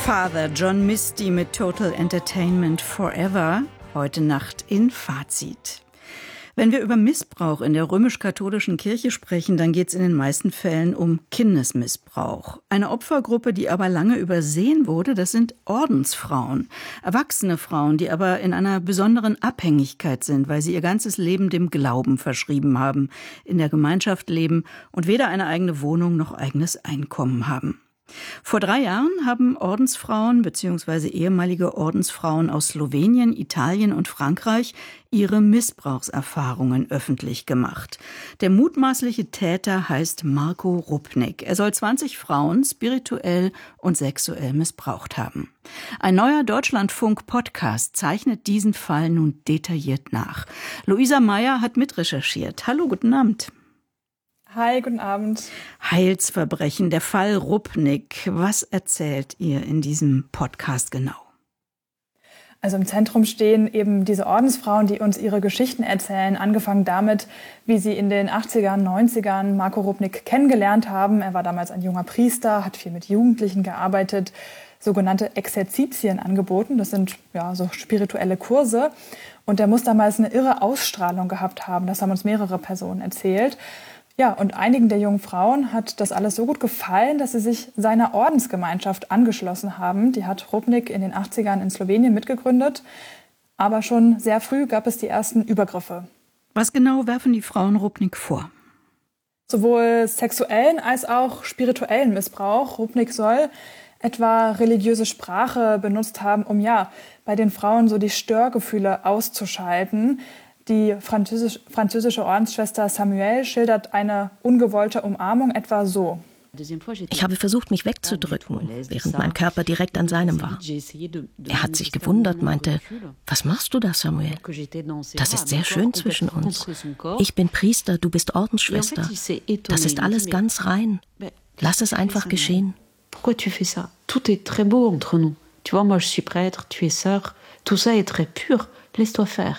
Father John Misty mit Total Entertainment Forever, heute Nacht in Fazit. Wenn wir über Missbrauch in der römisch-katholischen Kirche sprechen, dann geht es in den meisten Fällen um Kindesmissbrauch. Eine Opfergruppe, die aber lange übersehen wurde, das sind Ordensfrauen. Erwachsene Frauen, die aber in einer besonderen Abhängigkeit sind, weil sie ihr ganzes Leben dem Glauben verschrieben haben, in der Gemeinschaft leben und weder eine eigene Wohnung noch eigenes Einkommen haben. Vor 3 Jahren haben Ordensfrauen bzw. ehemalige Ordensfrauen aus Slowenien, Italien und Frankreich ihre Missbrauchserfahrungen öffentlich gemacht. Der mutmaßliche Täter heißt Marko Rupnik. Er soll 20 Frauen spirituell und sexuell missbraucht haben. Ein neuer Deutschlandfunk-Podcast zeichnet diesen Fall nun detailliert nach. Luisa Meyer hat mitrecherchiert. Hallo, guten Abend. Hi, guten Abend. Heilsverbrechen, der Fall Rupnik. Was erzählt ihr in diesem Podcast genau? Also im Zentrum stehen eben diese Ordensfrauen, die uns ihre Geschichten erzählen. Angefangen damit, wie sie in den 80ern, 90ern Marko Rupnik kennengelernt haben. Er war damals ein junger Priester, hat viel mit Jugendlichen gearbeitet, sogenannte Exerzitien angeboten. Das sind ja so spirituelle Kurse. Und er muss damals eine irre Ausstrahlung gehabt haben. Das haben uns mehrere Personen erzählt. Ja, und einigen der jungen Frauen hat das alles so gut gefallen, dass sie sich seiner Ordensgemeinschaft angeschlossen haben. Die hat Rupnik in den 80ern in Slowenien mitgegründet. Aber schon sehr früh gab es die ersten Übergriffe. Was genau werfen die Frauen Rupnik vor? Sowohl sexuellen als auch spirituellen Missbrauch. Rupnik soll etwa religiöse Sprache benutzt haben, um bei den Frauen so die Störgefühle auszuschalten. Die französische Ordensschwester Samuel schildert eine ungewollte Umarmung etwa so. Ich habe versucht, mich wegzudrücken, während mein Körper direkt an seinem war. Er hat sich gewundert, meinte, was machst du da, Samuel? Das ist sehr schön zwischen uns. Ich bin Priester, du bist Ordensschwester. Das ist alles ganz rein. Lass es einfach geschehen. Pourquoi tu fais ça? Tout est très beau entre nous. Tu vois, moi je suis prêtre, tu es sœur. Tout ça est très pur. Laisse-toi faire.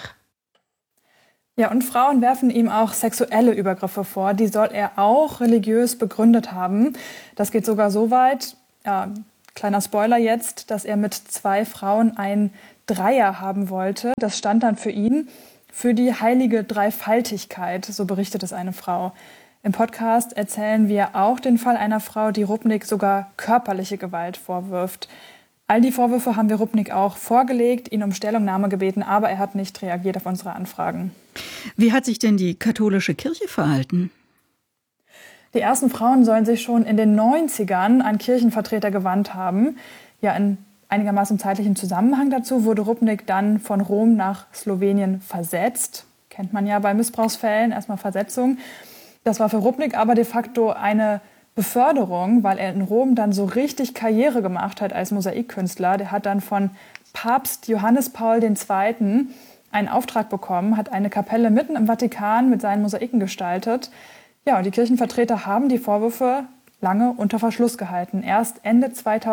Ja, und Frauen werfen ihm auch sexuelle Übergriffe vor. Die soll er auch religiös begründet haben. Das geht sogar so weit, kleiner Spoiler jetzt, dass er mit 2 Frauen einen Dreier haben wollte. Das stand dann für ihn für die heilige Dreifaltigkeit, so berichtet es eine Frau. Im Podcast erzählen wir auch den Fall einer Frau, die Rupnik sogar körperliche Gewalt vorwirft. All die Vorwürfe haben wir Rupnik auch vorgelegt, ihn um Stellungnahme gebeten, aber er hat nicht reagiert auf unsere Anfragen. Wie hat sich denn die katholische Kirche verhalten? Die ersten Frauen sollen sich schon in den 90ern an Kirchenvertreter gewandt haben. Ja, in einigermaßen zeitlichem Zusammenhang dazu wurde Rupnik dann von Rom nach Slowenien versetzt. Kennt man ja bei Missbrauchsfällen, erstmal Versetzung. Das war für Rupnik aber de facto eine Beförderung, weil er in Rom dann so richtig Karriere gemacht hat als Mosaikkünstler. Der hat dann von Papst Johannes Paul II. Einen Auftrag bekommen, hat eine Kapelle mitten im Vatikan mit seinen Mosaiken gestaltet. Ja, und die Kirchenvertreter haben die Vorwürfe lange unter Verschluss gehalten. Erst Ende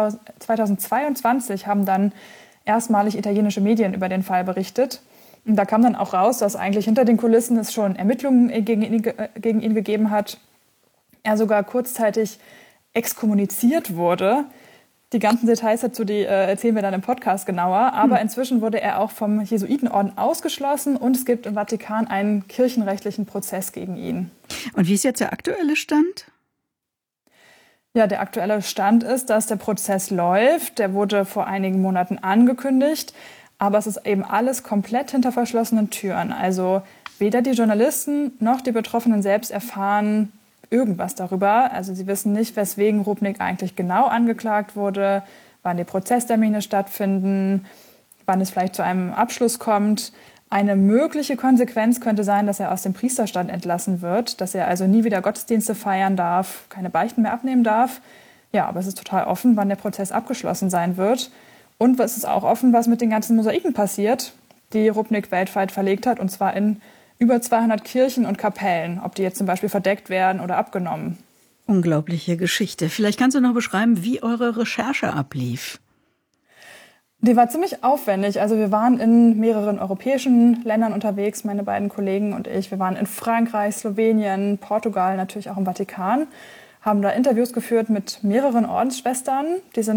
2022 haben dann erstmalig italienische Medien über den Fall berichtet. Und da kam dann auch raus, dass eigentlich hinter den Kulissen es schon Ermittlungen gegen ihn gegeben hat. Er sogar kurzzeitig exkommuniziert wurde. Die ganzen Details dazu, die erzählen wir dann im Podcast genauer. Aber inzwischen wurde er auch vom Jesuitenorden ausgeschlossen und es gibt im Vatikan einen kirchenrechtlichen Prozess gegen ihn. Und wie ist jetzt der aktuelle Stand? Ja, der aktuelle Stand ist, dass der Prozess läuft. Der wurde vor einigen Monaten angekündigt. Aber es ist eben alles komplett hinter verschlossenen Türen. Also weder die Journalisten noch die Betroffenen selbst erfahren irgendwas darüber. Also sie wissen nicht, weswegen Rupnik eigentlich genau angeklagt wurde, wann die Prozesstermine stattfinden, wann es vielleicht zu einem Abschluss kommt. Eine mögliche Konsequenz könnte sein, dass er aus dem Priesterstand entlassen wird, dass er also nie wieder Gottesdienste feiern darf, keine Beichten mehr abnehmen darf. Ja, aber es ist total offen, wann der Prozess abgeschlossen sein wird. Und es ist auch offen, was mit den ganzen Mosaiken passiert, die Rupnik weltweit verlegt hat, und zwar in über 200 Kirchen und Kapellen, ob die jetzt zum Beispiel verdeckt werden oder abgenommen. Unglaubliche Geschichte. Vielleicht kannst du noch beschreiben, wie eure Recherche ablief. Die war ziemlich aufwendig. Also wir waren in mehreren europäischen Ländern unterwegs, meine beiden Kollegen und ich. Wir waren in Frankreich, Slowenien, Portugal, natürlich auch im Vatikan, haben da Interviews geführt mit mehreren Ordensschwestern. Die sind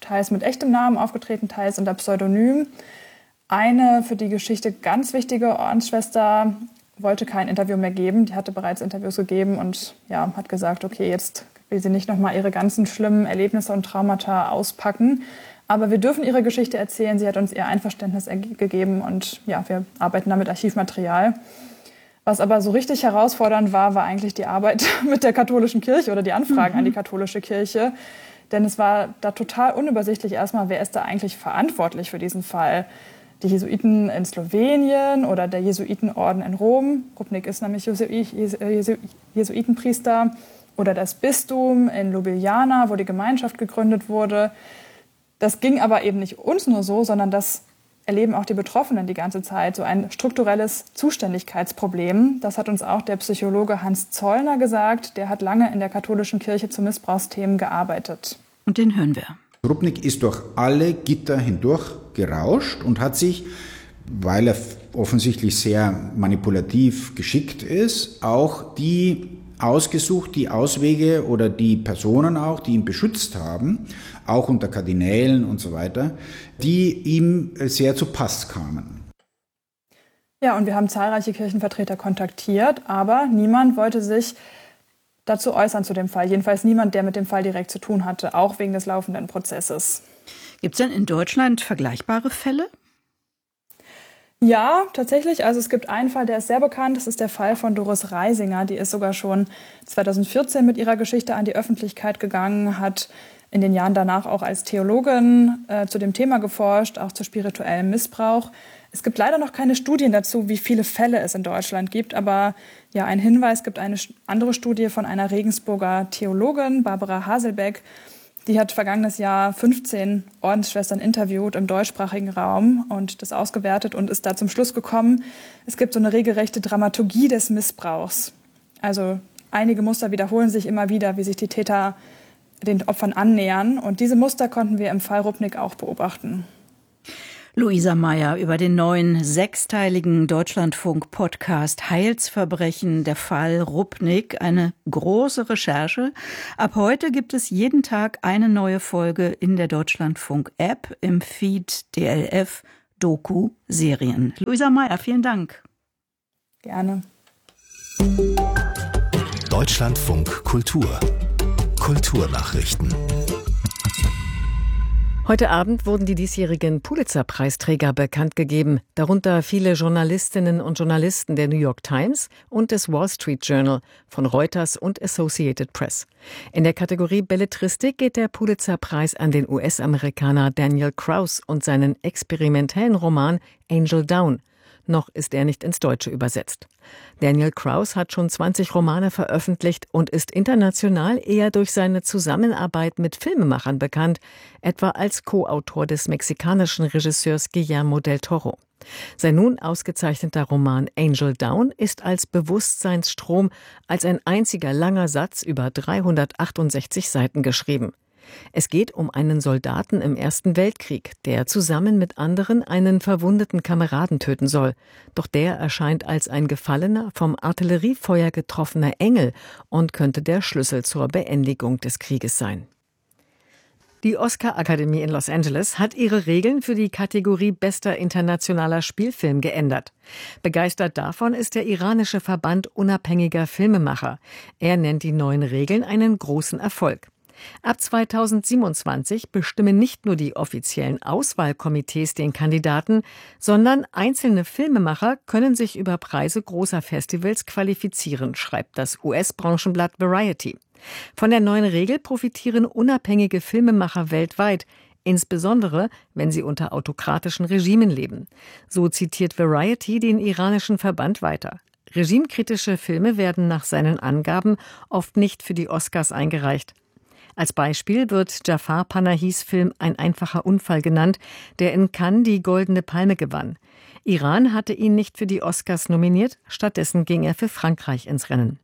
teils mit echtem Namen aufgetreten, teils unter Pseudonym. Eine für die Geschichte ganz wichtige Ordensschwester wollte kein Interview mehr geben. Die hatte bereits Interviews gegeben und hat gesagt, okay, jetzt will sie nicht nochmal ihre ganzen schlimmen Erlebnisse und Traumata auspacken. Aber wir dürfen ihre Geschichte erzählen. Sie hat uns ihr Einverständnis gegeben und wir arbeiten da mit Archivmaterial. Was aber so richtig herausfordernd war eigentlich die Arbeit mit der katholischen Kirche oder die Anfragen an die katholische Kirche. Denn es war da total unübersichtlich erstmal, wer ist da eigentlich verantwortlich für diesen Fall. Die Jesuiten in Slowenien oder der Jesuitenorden in Rom. Rupnik ist nämlich Jesuitenpriester. Oder das Bistum in Ljubljana, wo die Gemeinschaft gegründet wurde. Das ging aber eben nicht uns nur so, sondern das erleben auch die Betroffenen die ganze Zeit. So ein strukturelles Zuständigkeitsproblem. Das hat uns auch der Psychologe Hans Zollner gesagt. Der hat lange in der katholischen Kirche zu Missbrauchsthemen gearbeitet. Und den hören wir. Rupnik ist durch alle Gitter hindurch gerauscht und hat sich, weil er offensichtlich sehr manipulativ geschickt ist, auch die ausgesucht, die Auswege oder die Personen auch, die ihn beschützt haben, auch unter Kardinälen und so weiter, die ihm sehr zu Pass kamen. Ja, und wir haben zahlreiche Kirchenvertreter kontaktiert, aber niemand wollte sich dazu äußern zu dem Fall. Jedenfalls niemand, der mit dem Fall direkt zu tun hatte, auch wegen des laufenden Prozesses. Gibt es denn in Deutschland vergleichbare Fälle? Ja, tatsächlich. Also es gibt einen Fall, der ist sehr bekannt. Das ist der Fall von Doris Reisinger. Die ist sogar schon 2014 mit ihrer Geschichte an die Öffentlichkeit gegangen, hat in den Jahren danach auch als Theologin zu dem Thema geforscht, auch zu spirituellem Missbrauch. Es gibt leider noch keine Studien dazu, wie viele Fälle es in Deutschland gibt. Aber ein Hinweis gibt eine andere Studie von einer Regensburger Theologin, Barbara Haselbeck. Die hat vergangenes Jahr 15 Ordensschwestern interviewt im deutschsprachigen Raum und das ausgewertet und ist da zum Schluss gekommen, es gibt so eine regelrechte Dramaturgie des Missbrauchs. Also einige Muster wiederholen sich immer wieder, wie sich die Täter den Opfern annähern. Und diese Muster konnten wir im Fall Rupnik auch beobachten. Luisa Meyer über den neuen 6-teiligen Deutschlandfunk-Podcast Heilsverbrechen, der Fall Rupnik. Eine große Recherche. Ab heute gibt es jeden Tag eine neue Folge in der Deutschlandfunk-App, im Feed DLF Doku-Serien. Luisa Meyer, vielen Dank. Gerne. Deutschlandfunk Kultur. Kulturnachrichten. Heute Abend wurden die diesjährigen Pulitzer-Preisträger bekannt gegeben, darunter viele Journalistinnen und Journalisten der New York Times und des Wall Street Journal, von Reuters und Associated Press. In der Kategorie Belletristik geht der Pulitzer-Preis an den US-Amerikaner Daniel Kraus und seinen experimentellen Roman Angel Down. Noch ist er nicht ins Deutsche übersetzt. Daniel Kraus hat schon 20 Romane veröffentlicht und ist international eher durch seine Zusammenarbeit mit Filmemachern bekannt, etwa als Co-Autor des mexikanischen Regisseurs Guillermo del Toro. Sein nun ausgezeichneter Roman Angel Down ist als Bewusstseinsstrom als ein einziger langer Satz über 368 Seiten geschrieben. Es geht um einen Soldaten im Ersten Weltkrieg, der zusammen mit anderen einen verwundeten Kameraden töten soll. Doch der erscheint als ein gefallener, vom Artilleriefeuer getroffener Engel und könnte der Schlüssel zur Beendigung des Krieges sein. Die Oscar-Akademie in Los Angeles hat ihre Regeln für die Kategorie Bester internationaler Spielfilm geändert. Begeistert davon ist der iranische Verband unabhängiger Filmemacher. Er nennt die neuen Regeln einen großen Erfolg. Ab 2027 bestimmen nicht nur die offiziellen Auswahlkomitees den Kandidaten, sondern einzelne Filmemacher können sich über Preise großer Festivals qualifizieren, schreibt das US-Branchenblatt Variety. Von der neuen Regel profitieren unabhängige Filmemacher weltweit, insbesondere wenn sie unter autokratischen Regimen leben. So zitiert Variety den iranischen Verband weiter. Regimekritische Filme werden nach seinen Angaben oft nicht für die Oscars eingereicht. Als Beispiel wird Jafar Panahis Film Ein einfacher Unfall genannt, der in Cannes die Goldene Palme gewann. Iran hatte ihn nicht für die Oscars nominiert, stattdessen ging er für Frankreich ins Rennen.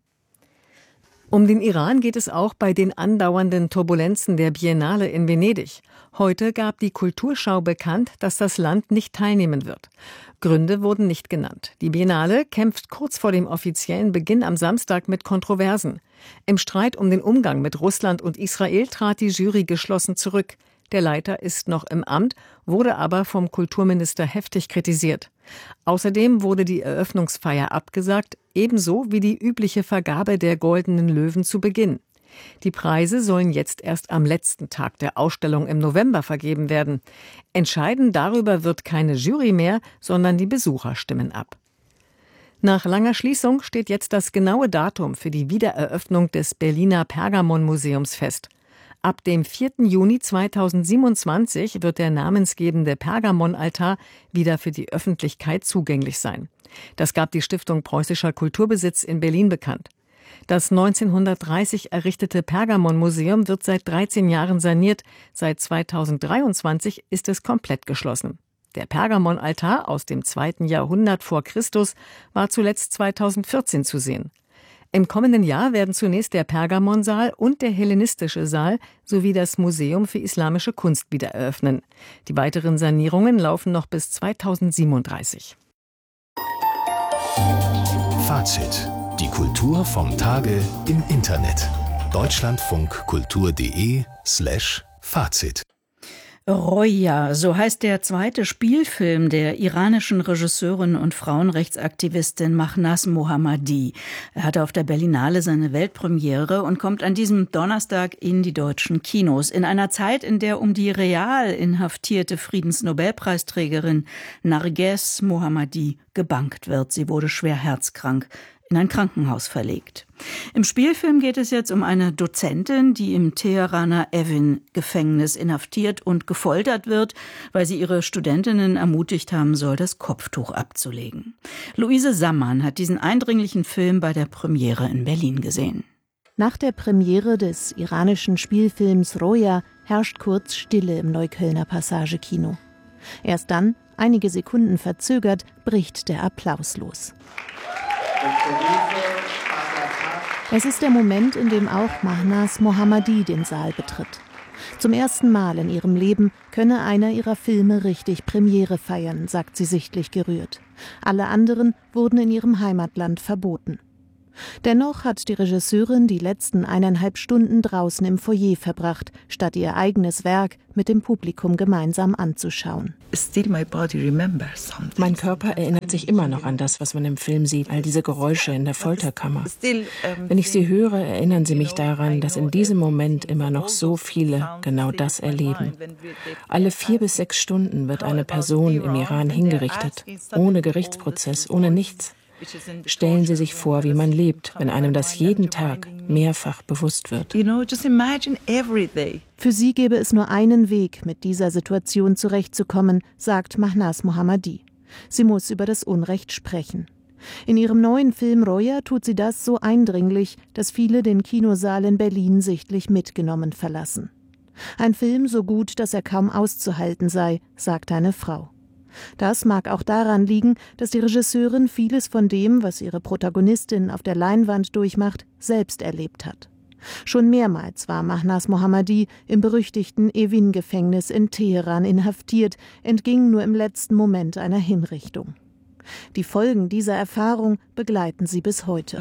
Um den Iran geht es auch bei den andauernden Turbulenzen der Biennale in Venedig. Heute gab die Kulturschau bekannt, dass das Land nicht teilnehmen wird. Gründe wurden nicht genannt. Die Biennale kämpft kurz vor dem offiziellen Beginn am Samstag mit Kontroversen. Im Streit um den Umgang mit Russland und Israel trat die Jury geschlossen zurück. Der Leiter ist noch im Amt, wurde aber vom Kulturminister heftig kritisiert. Außerdem wurde die Eröffnungsfeier abgesagt, ebenso wie die übliche Vergabe der Goldenen Löwen zu Beginn. Die Preise sollen jetzt erst am letzten Tag der Ausstellung im November vergeben werden. Entscheiden darüber wird keine Jury mehr, sondern die Besucher stimmen ab. Nach langer Schließung steht jetzt das genaue Datum für die Wiedereröffnung des Berliner Pergamon-Museums fest. Ab dem 4. Juni 2027 wird der namensgebende Pergamon-Altar wieder für die Öffentlichkeit zugänglich sein. Das gab die Stiftung Preußischer Kulturbesitz in Berlin bekannt. Das 1930 errichtete Pergamon-Museum wird seit 13 Jahren saniert. Seit 2023 ist es komplett geschlossen. Der Pergamon-Altar aus dem 2. Jahrhundert vor Christus war zuletzt 2014 zu sehen. Im kommenden Jahr werden zunächst der Pergamonsaal und der hellenistische Saal sowie das Museum für islamische Kunst wieder eröffnen. Die weiteren Sanierungen laufen noch bis 2037. Fazit. Die Kultur vom Tage im Internet. deutschlandfunkkultur.de/Fazit. Roja, so heißt der zweite Spielfilm der iranischen Regisseurin und Frauenrechtsaktivistin Mahnaz Mohammadi. Er hatte auf der Berlinale seine Weltpremiere und kommt an diesem Donnerstag in die deutschen Kinos. In einer Zeit, in der um die real inhaftierte Friedensnobelpreisträgerin Narges Mohammadi gebankt wird. Sie wurde schwer herzkrank, in ein Krankenhaus verlegt. Im Spielfilm geht es jetzt um eine Dozentin, die im Teheraner Evin-Gefängnis inhaftiert und gefoltert wird, weil sie ihre Studentinnen ermutigt haben soll, das Kopftuch abzulegen. Luise Sammann hat diesen eindringlichen Film bei der Premiere in Berlin gesehen. Nach der Premiere des iranischen Spielfilms Roja herrscht kurz Stille im Neuköllner Passage-Kino. Erst dann, einige Sekunden verzögert, bricht der Applaus los. Es ist der Moment, in dem auch Mahnaz Mohammadi den Saal betritt. Zum ersten Mal in ihrem Leben könne einer ihrer Filme richtig Premiere feiern, sagt sie sichtlich gerührt. Alle anderen wurden in ihrem Heimatland verboten. Dennoch hat die Regisseurin die letzten 1,5 Stunden draußen im Foyer verbracht, statt ihr eigenes Werk mit dem Publikum gemeinsam anzuschauen. Mein Körper erinnert sich immer noch an das, was man im Film sieht, all diese Geräusche in der Folterkammer. Wenn ich sie höre, erinnern sie mich daran, dass in diesem Moment immer noch so viele genau das erleben. Alle 4 bis 6 Stunden wird eine Person im Iran hingerichtet, ohne Gerichtsprozess, ohne nichts. Stellen Sie sich vor, wie man lebt, wenn einem das jeden Tag mehrfach bewusst wird. Für sie gäbe es nur einen Weg, mit dieser Situation zurechtzukommen, sagt Mahnaz Mohammadi. Sie muss über das Unrecht sprechen. In ihrem neuen Film Roja tut sie das so eindringlich, dass viele den Kinosaal in Berlin sichtlich mitgenommen verlassen. Ein Film so gut, dass er kaum auszuhalten sei, sagt eine Frau. Das mag auch daran liegen, dass die Regisseurin vieles von dem, was ihre Protagonistin auf der Leinwand durchmacht, selbst erlebt hat. Schon mehrmals war Mahnaz Mohammadi im berüchtigten Evin-Gefängnis in Teheran inhaftiert, entging nur im letzten Moment einer Hinrichtung. Die Folgen dieser Erfahrung begleiten sie bis heute.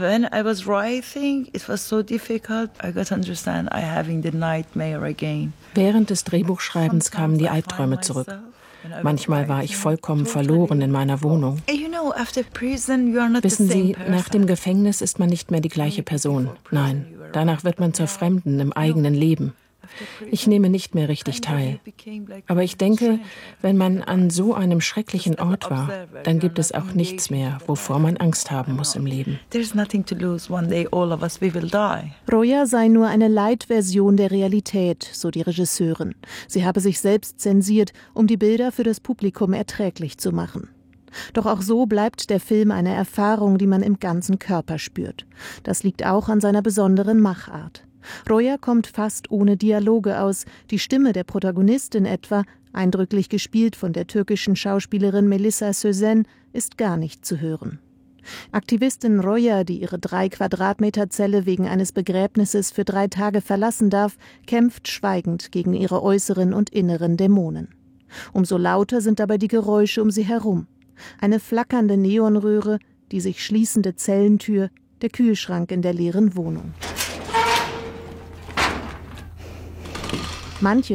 Während des Drehbuchschreibens kamen die Albträume zurück. Manchmal war ich vollkommen verloren in meiner Wohnung. Wissen Sie, nach dem Gefängnis ist man nicht mehr die gleiche Person. Nein, danach wird man zur Fremden im eigenen Leben. Ich nehme nicht mehr richtig teil. Aber ich denke, wenn man an so einem schrecklichen Ort war, dann gibt es auch nichts mehr, wovor man Angst haben muss im Leben. Roja sei nur eine Light-Version der Realität, so die Regisseurin. Sie habe sich selbst zensiert, um die Bilder für das Publikum erträglich zu machen. Doch auch so bleibt der Film eine Erfahrung, die man im ganzen Körper spürt. Das liegt auch an seiner besonderen Machart. Roja kommt fast ohne Dialoge aus. Die Stimme der Protagonistin etwa, eindrücklich gespielt von der türkischen Schauspielerin Melissa Sözen, ist gar nicht zu hören. Aktivistin Roja, die ihre 3 Quadratmeter Zelle wegen eines Begräbnisses für 3 Tage verlassen darf, kämpft schweigend gegen ihre äußeren und inneren Dämonen. Umso lauter sind dabei die Geräusche um sie herum. Eine flackernde Neonröhre, die sich schließende Zellentür, der Kühlschrank in der leeren Wohnung. Manches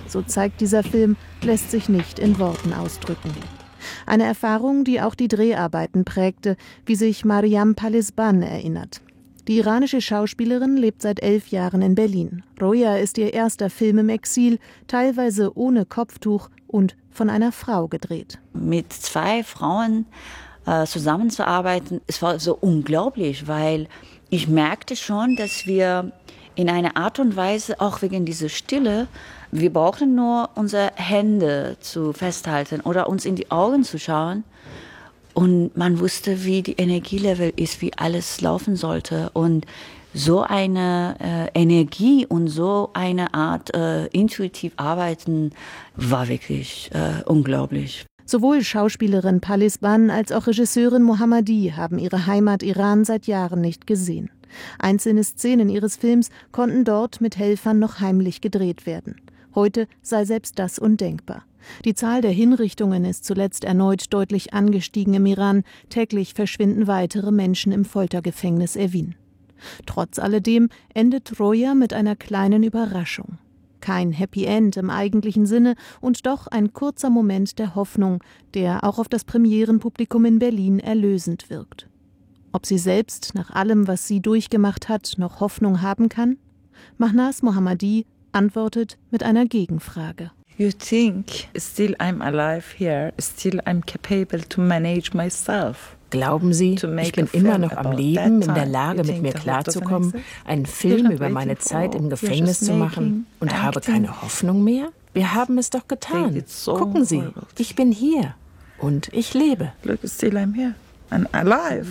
so zeigt dieser Film, lässt sich nicht in Worten ausdrücken. Eine Erfahrung, die auch die Dreharbeiten prägte, wie sich Mariam Palisban erinnert. Die iranische Schauspielerin lebt seit 11 Jahren in Berlin. Roja ist ihr erster Film im Exil, teilweise ohne Kopftuch und von einer Frau gedreht. Mit 2 Frauen zusammenzuarbeiten, es war so unglaublich, weil ich merkte schon, dass wir in einer Art und Weise, auch wegen dieser Stille, wir brauchen nur unsere Hände zu festhalten oder uns in die Augen zu schauen. Und man wusste, wie die Energielevel ist, wie alles laufen sollte. Und so eine Energie und so eine Art intuitiv arbeiten war wirklich unglaublich. Sowohl Schauspielerin Palisban als auch Regisseurin Mohammadi haben ihre Heimat Iran seit Jahren nicht gesehen. Einzelne Szenen ihres Films konnten dort mit Helfern noch heimlich gedreht werden. Heute sei selbst das undenkbar. Die Zahl der Hinrichtungen ist zuletzt erneut deutlich angestiegen im Iran. Täglich verschwinden weitere Menschen im Foltergefängnis Evin. Trotz alledem endet Roja mit einer kleinen Überraschung. Kein Happy End im eigentlichen Sinne und doch ein kurzer Moment der Hoffnung, der auch auf das Premierenpublikum in Berlin erlösend wirkt. Ob sie selbst nach allem, was sie durchgemacht hat, noch Hoffnung haben kann? Mahnaz Mohammadi antwortet mit einer Gegenfrage. You think still I'm alive here, still I'm capable to manage myself. Glauben Sie, ich bin immer noch am Leben, in der Lage, mit mir klarzukommen, einen Film über meine Zeit im Gefängnis zu machen und habe keine Hoffnung mehr? Wir haben es doch getan. Gucken Sie, ich bin hier und ich lebe. Look, still I'm here and alive.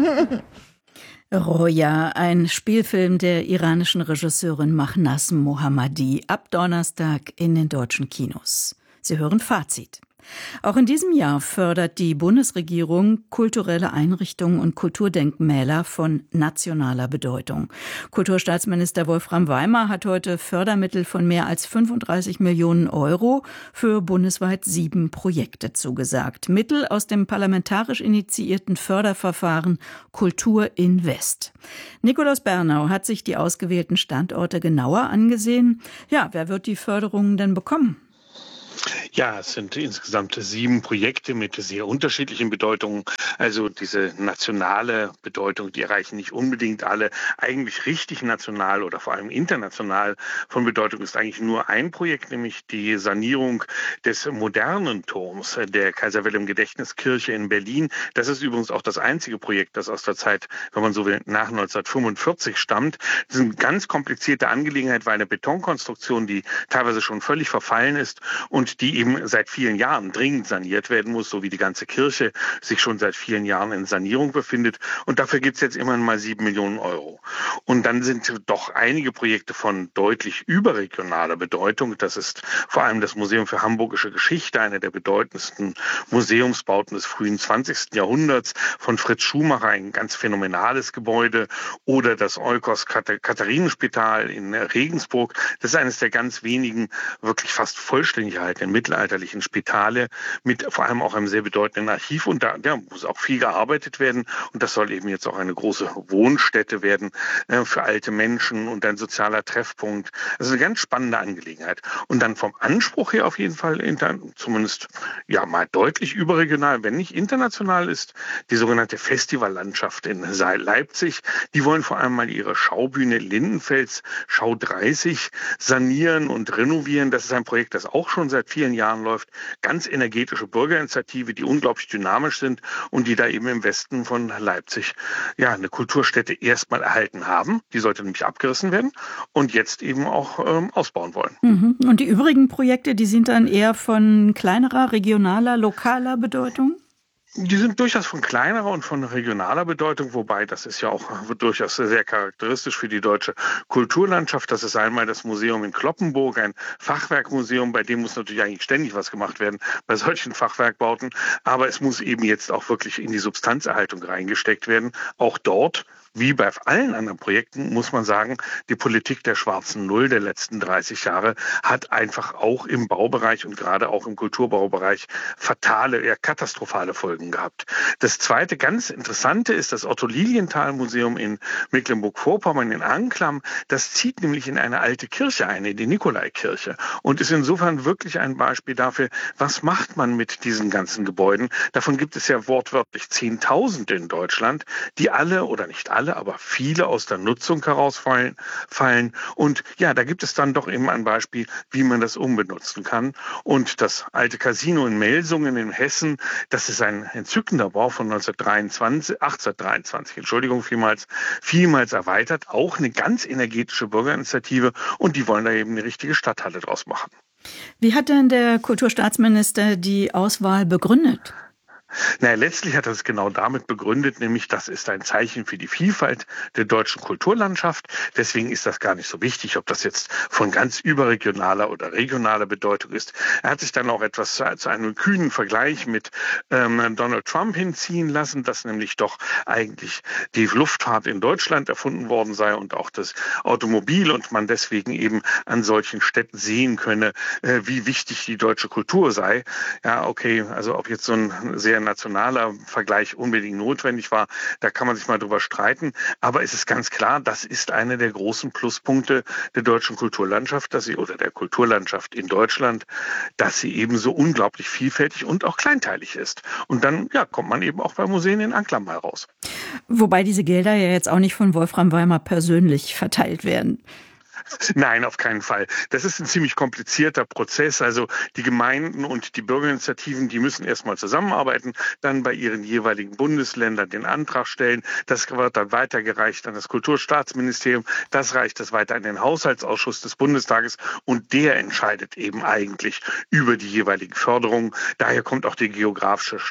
Roja, ein Spielfilm der iranischen Regisseurin Mahnaz Mohammadi, ab Donnerstag in den deutschen Kinos. Sie hören Fazit. Auch in diesem Jahr fördert die Bundesregierung kulturelle Einrichtungen und Kulturdenkmäler von nationaler Bedeutung. Kulturstaatsminister Wolfram Weimer hat heute Fördermittel von mehr als 35 Millionen Euro für bundesweit 7 Projekte zugesagt. Mittel aus dem parlamentarisch initiierten Förderverfahren Kultur Invest. Nikolaus Bernau hat sich die ausgewählten Standorte genauer angesehen. Ja, wer wird die Förderungen denn bekommen? Ja, es sind insgesamt 7 Projekte mit sehr unterschiedlichen Bedeutungen. Also diese nationale Bedeutung, die erreichen nicht unbedingt alle. Eigentlich richtig national oder vor allem international von Bedeutung ist eigentlich nur ein Projekt, nämlich die Sanierung des modernen Turms der Kaiser-Wilhelm-Gedächtniskirche in Berlin. Das ist übrigens auch das einzige Projekt, das aus der Zeit, wenn man so will, nach 1945 stammt. Das ist eine ganz komplizierte Angelegenheit, weil eine Betonkonstruktion, die teilweise schon völlig verfallen ist und die eben seit vielen Jahren dringend saniert werden muss, so wie die ganze Kirche sich schon seit vielen Jahren in Sanierung befindet. Und dafür gibt es jetzt immerhin mal 7 Millionen Euro. Und dann sind doch einige Projekte von deutlich überregionaler Bedeutung. Das ist vor allem das Museum für Hamburgische Geschichte, eine der bedeutendsten Museumsbauten des frühen 20. Jahrhunderts von Fritz Schumacher, ein ganz phänomenales Gebäude. Oder das Eukos-Katharinenspital in Regensburg. Das ist eines der ganz wenigen wirklich fast vollständig erhaltenen mittelalterlichen Spitale mit vor allem auch einem sehr bedeutenden Archiv. Und da muss auch viel gearbeitet werden. Und das soll eben jetzt auch eine große Wohnstätte werden für alte Menschen und ein sozialer Treffpunkt. Also eine ganz spannende Angelegenheit. Und dann vom Anspruch her auf jeden Fall zumindest ja mal deutlich überregional, wenn nicht international ist, die sogenannte Festivallandschaft in Leipzig. Die wollen vor allem mal ihre Schaubühne Lindenfels Schau 30 sanieren und renovieren. Das ist ein Projekt, das auch schon seit vielen Jahren läuft. Ganz energetische Bürgerinitiative, die unglaublich dynamisch sind und die da eben im Westen von Leipzig ja eine Kulturstätte erstmal erhalten haben. Die sollte nämlich abgerissen werden und jetzt eben auch ausbauen wollen. Und die übrigen Projekte, die sind dann eher von kleinerer, regionaler, lokaler Bedeutung? Die sind durchaus von kleinerer und von regionaler Bedeutung, wobei das ist ja auch durchaus sehr charakteristisch für die deutsche Kulturlandschaft. Das ist einmal das Museum in Cloppenburg, ein Fachwerkmuseum, bei dem muss natürlich eigentlich ständig was gemacht werden bei solchen Fachwerkbauten. Aber es muss eben jetzt auch wirklich in die Substanzerhaltung reingesteckt werden. Auch dort wie bei allen anderen Projekten muss man sagen, die Politik der schwarzen Null der letzten 30 Jahre hat einfach auch im Baubereich und gerade auch im Kulturbaubereich fatale, eher katastrophale Folgen gehabt. Das zweite ganz Interessante ist das Otto-Lilienthal-Museum in Mecklenburg-Vorpommern in Anklam. Das zieht nämlich in eine alte Kirche ein, in die Nikolaikirche, und ist insofern wirklich ein Beispiel dafür, was macht man mit diesen ganzen Gebäuden. Davon gibt es ja wortwörtlich Zehntausende in Deutschland, die alle oder nicht alle, aber viele aus der Nutzung herausfallen. Und ja, da gibt es dann doch eben ein Beispiel, wie man das umbenutzen kann. Und das alte Casino in Melsungen in Hessen, das ist ein entzückender Bau von 1823, vielmals erweitert. Auch eine ganz energetische Bürgerinitiative, und die wollen da eben eine richtige Stadthalle draus machen. Wie hat denn der Kulturstaatsminister die Auswahl begründet? Naja, letztlich hat er es genau damit begründet, nämlich das ist ein Zeichen für die Vielfalt der deutschen Kulturlandschaft. Deswegen ist das gar nicht so wichtig, ob das jetzt von ganz überregionaler oder regionaler Bedeutung ist. Er hat sich dann auch etwas zu einem kühnen Vergleich mit Donald Trump hinziehen lassen, dass nämlich doch eigentlich die Luftfahrt in Deutschland erfunden worden sei und auch das Automobil, und man deswegen eben an solchen Städten sehen könne, wie wichtig die deutsche Kultur sei. Ja, okay, also ob jetzt so ein sehr nationaler Vergleich unbedingt notwendig war, da kann man sich mal drüber streiten. Aber es ist ganz klar, das ist einer der großen Pluspunkte der deutschen Kulturlandschaft, oder der Kulturlandschaft in Deutschland, dass sie eben so unglaublich vielfältig und auch kleinteilig ist. Und dann kommt man eben auch bei Museen in Anklam mal raus. Wobei diese Gelder ja jetzt auch nicht von Wolfram Weimar persönlich verteilt werden. Nein, auf keinen Fall. Das ist ein ziemlich komplizierter Prozess. Also die Gemeinden und die Bürgerinitiativen, die müssen erstmal zusammenarbeiten, dann bei ihren jeweiligen Bundesländern den Antrag stellen. Das wird dann weitergereicht an das Kulturstaatsministerium. Das reicht das weiter an den Haushaltsausschuss des Bundestages, und der entscheidet eben eigentlich über die jeweiligen Förderungen. Daher kommt auch die geografische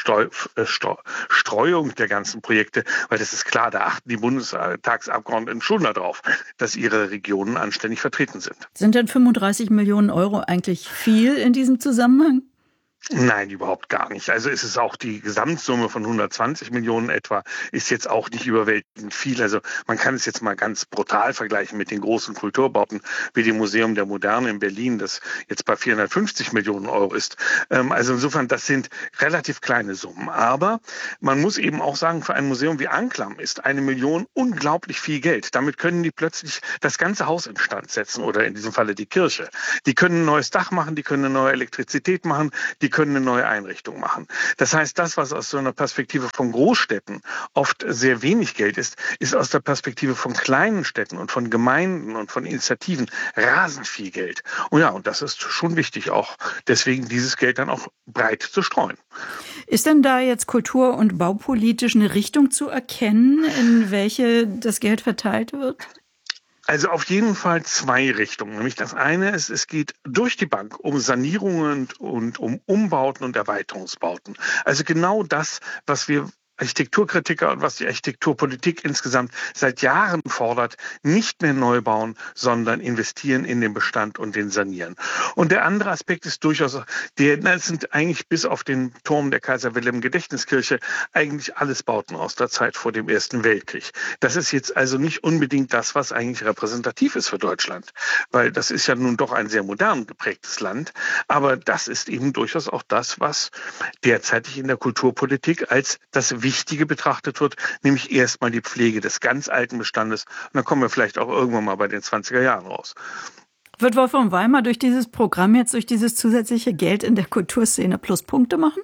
Streuung der ganzen Projekte, weil das ist klar, da achten die Bundestagsabgeordneten schon darauf, dass ihre Regionen anständig vertreten sind. Sind denn 35 Millionen Euro eigentlich viel in diesem Zusammenhang? Nein, überhaupt gar nicht. Also es ist auch die Gesamtsumme von 120 Millionen etwa, ist jetzt auch nicht überwältigend viel. Also man kann es jetzt mal ganz brutal vergleichen mit den großen Kulturbauten wie dem Museum der Moderne in Berlin, das jetzt bei 450 Millionen Euro ist. Also insofern, das sind relativ kleine Summen. Aber man muss eben auch sagen, für ein Museum wie Anklam ist 1 Million unglaublich viel Geld. Damit können die plötzlich das ganze Haus instand setzen, oder in diesem Falle die Kirche. Die können ein neues Dach machen, die können eine neue Elektrizität machen, die können eine neue Einrichtung machen. Das heißt, das, was aus so einer Perspektive von Großstädten oft sehr wenig Geld ist, ist aus der Perspektive von kleinen Städten und von Gemeinden und von Initiativen rasend viel Geld. Und das ist schon wichtig, auch deswegen dieses Geld dann auch breit zu streuen. Ist denn da jetzt kultur- und baupolitisch eine Richtung zu erkennen, in welche das Geld verteilt wird? Also auf jeden Fall 2 Richtungen. Nämlich das eine ist, es geht durch die Bank um Sanierungen und um Umbauten und Erweiterungsbauten. Also genau das, was wir Architekturkritiker und was die Architekturpolitik insgesamt seit Jahren fordert, nicht mehr neu bauen, sondern investieren in den Bestand und den sanieren. Und der andere Aspekt ist durchaus, das sind eigentlich bis auf den Turm der Kaiser-Wilhelm-Gedächtniskirche eigentlich alles Bauten aus der Zeit vor dem Ersten Weltkrieg. Das ist jetzt also nicht unbedingt das, was eigentlich repräsentativ ist für Deutschland, weil das ist ja nun doch ein sehr modern geprägtes Land. Aber das ist eben durchaus auch das, was derzeitig in der Kulturpolitik als das Wichtige betrachtet wird, nämlich erstmal die Pflege des ganz alten Bestandes. Und dann kommen wir vielleicht auch irgendwann mal bei den 20er Jahren raus. Wird Wolfram Weimar durch dieses Programm jetzt, durch dieses zusätzliche Geld in der Kulturszene Pluspunkte machen?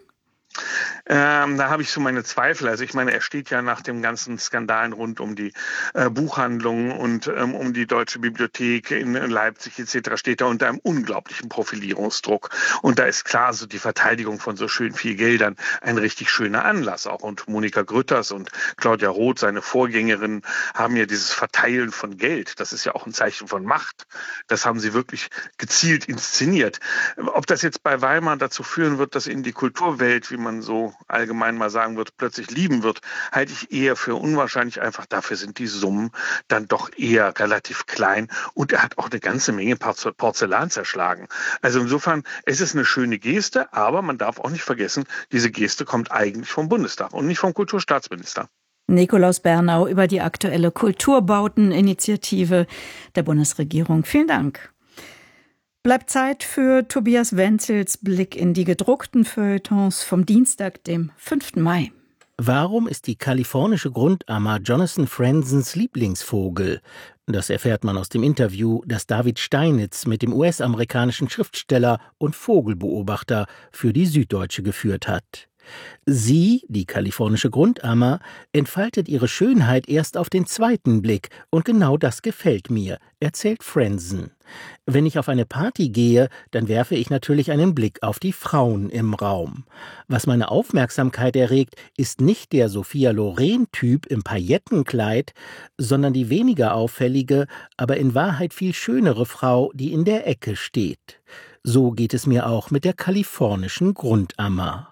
Da habe ich so meine Zweifel. Also ich meine, er steht ja nach den ganzen Skandalen rund um die Buchhandlungen und um die Deutsche Bibliothek in Leipzig etc. steht er unter einem unglaublichen Profilierungsdruck. Und da ist klar, so die Verteidigung von so schön viel Geldern ein richtig schöner Anlass auch. Und Monika Grütters und Claudia Roth, seine Vorgängerin, haben ja dieses Verteilen von Geld. Das ist ja auch ein Zeichen von Macht. Das haben sie wirklich gezielt inszeniert. Ob das jetzt bei Weimar dazu führen wird, dass in die Kulturwelt, wie man so allgemein mal sagen wird, plötzlich lieben wird, halte ich eher für unwahrscheinlich. Einfach dafür sind die Summen dann doch eher relativ klein. Und er hat auch eine ganze Menge Porzellan zerschlagen. Also insofern, es ist eine schöne Geste, aber man darf auch nicht vergessen, diese Geste kommt eigentlich vom Bundestag und nicht vom Kulturstaatsminister. Nikolaus Bernau über die aktuelle Kulturbauteninitiative der Bundesregierung. Vielen Dank. Bleibt Zeit für Tobias Wenzels Blick in die gedruckten Feuilletons vom Dienstag, dem 5. Mai. Warum ist die kalifornische Grundammer Jonathan Frenzens Lieblingsvogel? Das erfährt man aus dem Interview, das David Steinitz mit dem US-amerikanischen Schriftsteller und Vogelbeobachter für die Süddeutsche geführt hat. Sie, die kalifornische Grundammer, entfaltet ihre Schönheit erst auf den zweiten Blick und genau das gefällt mir, erzählt Frenzen. Wenn ich auf eine Party gehe, dann werfe ich natürlich einen Blick auf die Frauen im Raum. Was meine Aufmerksamkeit erregt, ist nicht der Sophia Loren-Typ im Paillettenkleid, sondern die weniger auffällige, aber in Wahrheit viel schönere Frau, die in der Ecke steht. So geht es mir auch mit der kalifornischen Grundammer.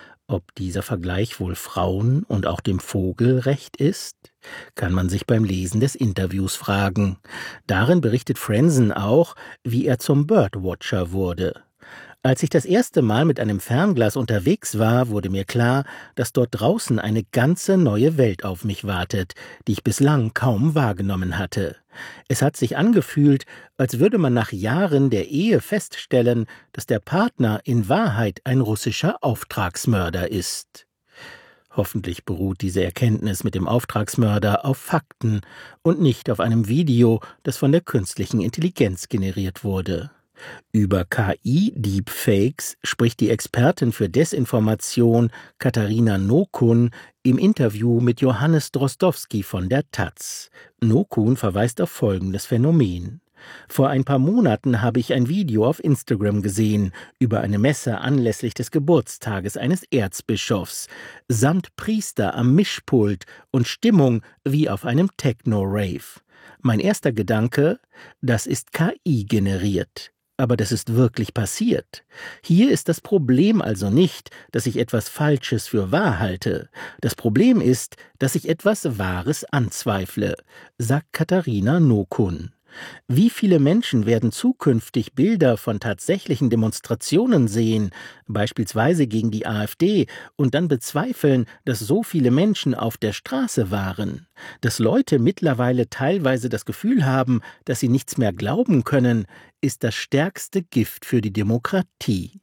Ob dieser Vergleich wohl Frauen und auch dem Vogel recht ist, kann man sich beim Lesen des Interviews fragen. Darin berichtet Frenzen auch, wie er zum Birdwatcher wurde. Als ich das erste Mal mit einem Fernglas unterwegs war, wurde mir klar, dass dort draußen eine ganze neue Welt auf mich wartet, die ich bislang kaum wahrgenommen hatte. Es hat sich angefühlt, als würde man nach Jahren der Ehe feststellen, dass der Partner in Wahrheit ein russischer Auftragsmörder ist. Hoffentlich beruht diese Erkenntnis mit dem Auftragsmörder auf Fakten und nicht auf einem Video, das von der künstlichen Intelligenz generiert wurde. Über KI-Deepfakes spricht die Expertin für Desinformation Katharina Nokun im Interview mit Johannes Drozdowski von der taz. Nokun verweist auf folgendes Phänomen. Vor ein paar Monaten habe ich ein Video auf Instagram gesehen über eine Messe anlässlich des Geburtstages eines Erzbischofs, samt Priester am Mischpult und Stimmung wie auf einem Techno-Rave. Mein erster Gedanke, das ist KI generiert. Aber das ist wirklich passiert. Hier ist das Problem also nicht, dass ich etwas Falsches für wahr halte. Das Problem ist, dass ich etwas Wahres anzweifle, sagt Katharina Nokun. Wie viele Menschen werden zukünftig Bilder von tatsächlichen Demonstrationen sehen, beispielsweise gegen die AfD, und dann bezweifeln, dass so viele Menschen auf der Straße waren? Dass Leute mittlerweile teilweise das Gefühl haben, dass sie nichts mehr glauben können, ist das stärkste Gift für die Demokratie.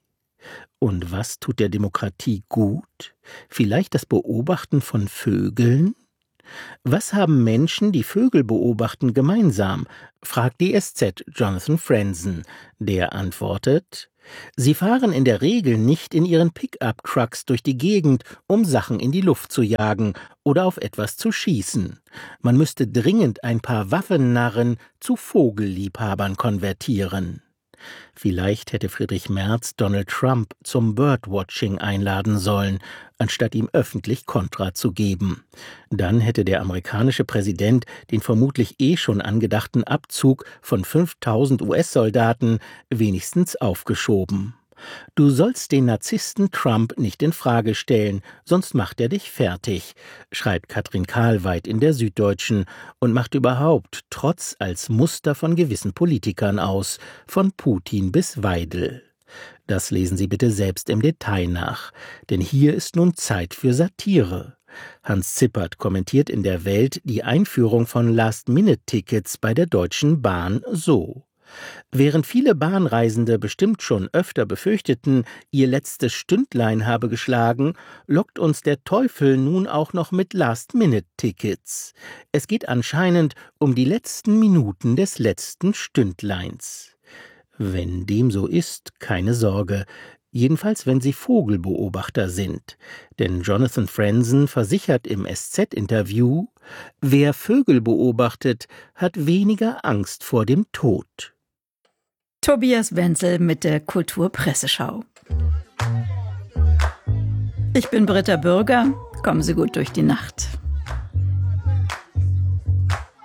Und was tut der Demokratie gut? Vielleicht das Beobachten von Vögeln? Was haben Menschen, die Vögel beobachten, gemeinsam? Fragt die SZ Jonathan Frenzen. Der antwortet: Sie fahren in der Regel nicht in ihren Pickup-Trucks durch die Gegend, um Sachen in die Luft zu jagen oder auf etwas zu schießen. Man müsste dringend ein paar Waffennarren zu Vogelliebhabern konvertieren. Vielleicht hätte Friedrich Merz Donald Trump zum Birdwatching einladen sollen, anstatt ihm öffentlich Kontra zu geben. Dann hätte der amerikanische Präsident den vermutlich schon angedachten Abzug von 5.000 US-Soldaten wenigstens aufgeschoben. Du sollst den Narzissten Trump nicht in Frage stellen, sonst macht er dich fertig, schreibt Katrin Kahlweit in der Süddeutschen und macht überhaupt Trotz als Muster von gewissen Politikern aus, von Putin bis Weidel. Das lesen Sie bitte selbst im Detail nach, denn hier ist nun Zeit für Satire. Hans Zippert kommentiert in der Welt die Einführung von Last-Minute-Tickets bei der Deutschen Bahn so: Während viele Bahnreisende bestimmt schon öfter befürchteten, ihr letztes Stündlein habe geschlagen, lockt uns der Teufel nun auch noch mit Last-Minute-Tickets. Es geht anscheinend um die letzten Minuten des letzten Stündleins. Wenn dem so ist, keine Sorge. Jedenfalls, wenn Sie Vogelbeobachter sind. Denn Jonathan Frenzen versichert im SZ-Interview, wer Vögel beobachtet, hat weniger Angst vor dem Tod. Tobias Wenzel mit der Kulturpresseschau. Ich bin Britta Bürger. Kommen Sie gut durch die Nacht.